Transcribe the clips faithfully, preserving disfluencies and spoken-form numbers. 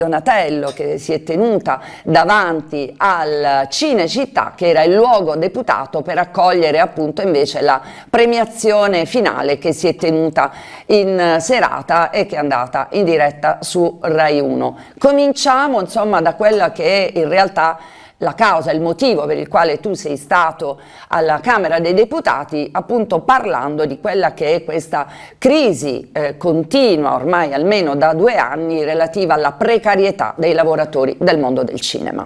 Donatello, che si è tenuta davanti al Cinecittà, che era il luogo deputato per accogliere appunto invece la premiazione finale che si è tenuta in serata e che è andata in diretta su Rai uno. Cominciamo insomma da quella che è in realtà la causa, il motivo per il quale tu sei stato alla Camera dei Deputati, appunto parlando di quella che è questa crisi eh, continua ormai almeno da due anni relativa alla precarietà dei lavoratori del mondo del cinema.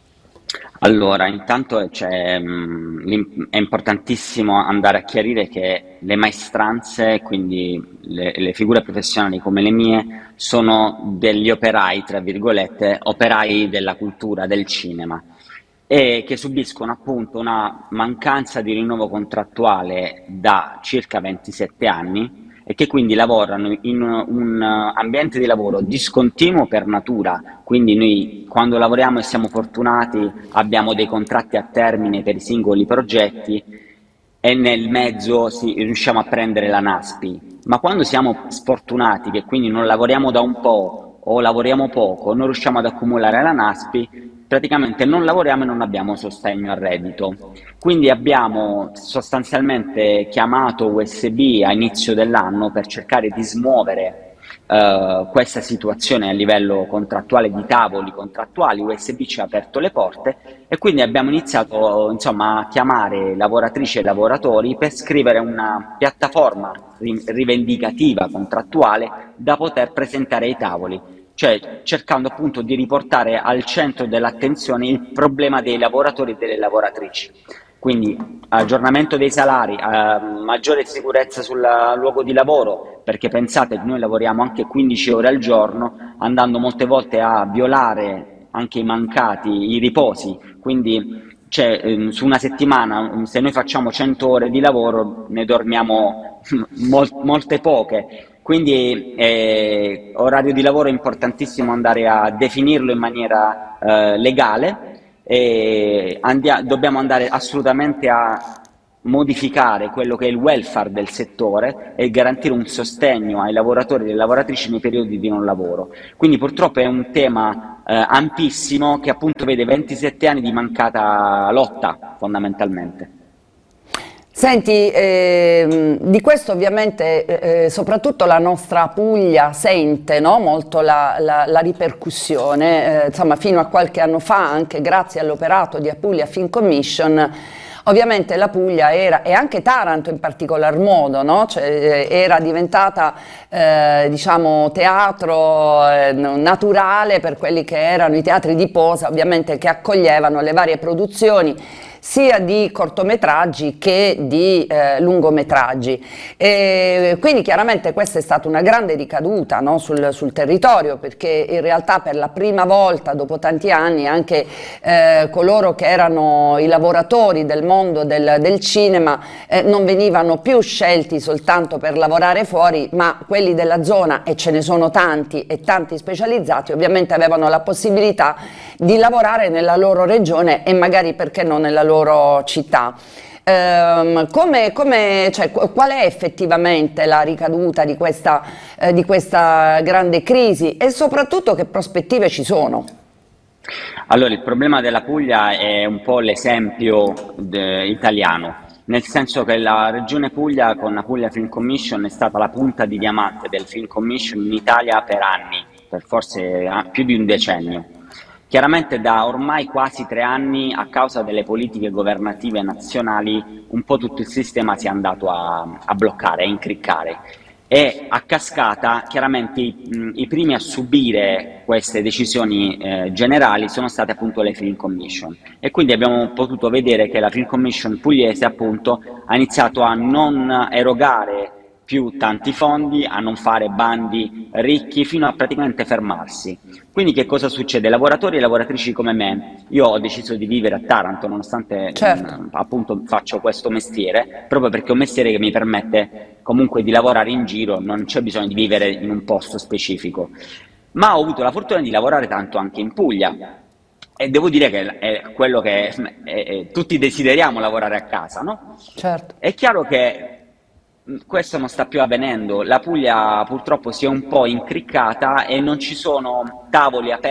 Allora, intanto c'è, mh, è importantissimo andare a chiarire che le maestranze, quindi le, le figure professionali come le mie, sono degli operai, tra virgolette, operai della cultura, del cinema, e che subiscono appunto una mancanza di rinnovo contrattuale da circa ventisette anni e che quindi lavorano in un ambiente di lavoro discontinuo per natura, quindi noi quando lavoriamo e siamo fortunati abbiamo dei contratti a termine per i singoli progetti e nel mezzo si, riusciamo a prendere la NASPI, ma quando siamo sfortunati che quindi non lavoriamo da un po' o lavoriamo poco, non riusciamo ad accumulare la NASPI, praticamente non lavoriamo e non abbiamo sostegno al reddito. Quindi abbiamo sostanzialmente chiamato U S B a inizio dell'anno per cercare di smuovere eh, questa situazione a livello contrattuale, di tavoli contrattuali. U S B ci ha aperto le porte e quindi abbiamo iniziato insomma, a chiamare lavoratrici e lavoratori per scrivere una piattaforma rivendicativa contrattuale da poter presentare ai tavoli, cioè cercando appunto di riportare al centro dell'attenzione il problema dei lavoratori e delle lavoratrici. Quindi aggiornamento dei salari, eh, maggiore sicurezza sul luogo di lavoro, perché pensate che noi lavoriamo anche quindici ore al giorno, andando molte volte a violare anche i mancati, i riposi, quindi cioè, ehm, su una settimana se noi facciamo cento ore di lavoro ne dormiamo mol molte poche. Quindi eh, orario di lavoro è importantissimo andare a definirlo in maniera eh, legale e andia- dobbiamo andare assolutamente a modificare quello che è il welfare del settore e garantire un sostegno ai lavoratori e alle lavoratrici nei periodi di non lavoro. Quindi purtroppo è un tema eh, ampissimo che appunto vede ventisette anni di mancata lotta fondamentalmente. Senti, ehm, di questo ovviamente eh, soprattutto la nostra Puglia sente, no, molto la, la- la ripercussione, eh, insomma fino a qualche anno fa anche grazie all'operato di Apulia Film Commission ovviamente la Puglia era, e anche Taranto in particolar modo, no? Cioè, eh, era diventata eh, diciamo teatro eh, naturale per quelli che erano i teatri di posa ovviamente che accoglievano le varie produzioni sia di cortometraggi che di eh, lungometraggi. E quindi chiaramente questa è stata una grande ricaduta, no, sul, sul territorio, perché in realtà per la prima volta dopo tanti anni anche eh, coloro che erano i lavoratori del mondo del, del cinema eh, non venivano più scelti soltanto per lavorare fuori, ma quelli della zona, e ce ne sono tanti e tanti specializzati, ovviamente avevano la possibilità di lavorare nella loro regione e magari perché no nella loro città. Ehm, come, come, cioè, qual è effettivamente la ricaduta di questa, eh, di questa grande crisi e soprattutto che prospettive ci sono? Allora, il problema della Puglia è un po' l'esempio italiano, nel senso che la regione Puglia con la Puglia Film Commission è stata la punta di diamante del Film Commission in Italia per anni, per forse ah, più di un decennio. Chiaramente da ormai quasi tre anni, a causa delle politiche governative nazionali, un po' tutto il sistema si è andato a, a bloccare, a incriccare. E a cascata, chiaramente i, mh, i primi a subire queste decisioni eh, generali sono state appunto le Film Commission. E quindi abbiamo potuto vedere che la Film Commission pugliese appunto ha iniziato a non erogare più tanti fondi, a non fare bandi ricchi, fino a praticamente fermarsi. Quindi che cosa succede? Lavoratori e lavoratrici come me, io ho deciso di vivere a Taranto nonostante Certo. mh, appunto faccio questo mestiere, proprio perché è un mestiere che mi permette comunque di lavorare in giro, non c'è bisogno di vivere in un posto specifico. Ma ho avuto la fortuna di lavorare tanto anche in Puglia e devo dire che è quello che è- è- tutti desideriamo lavorare a casa, no? Certo. È chiaro che mh, questo non sta più avvenendo. La Puglia purtroppo si è un po' incriccata e non ci sono tavoli aperti